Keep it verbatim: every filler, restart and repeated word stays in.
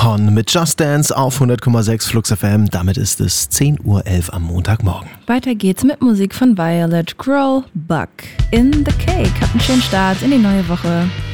Hon mit Just Dance auf hundert Komma sechs Flux F M. Damit ist es zehn Uhr elf am Montagmorgen. Weiter geht's mit Musik von Violet, Growl, Buck. In the Cake. Habt einen schönen Start in die neue Woche.